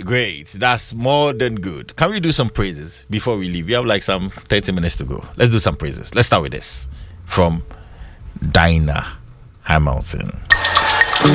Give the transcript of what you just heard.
great. That's more than good. Can we do some praises before we leave? We have like some 30 minutes to go. Let's do some praises. Let's start with this from Dinah Hamilton.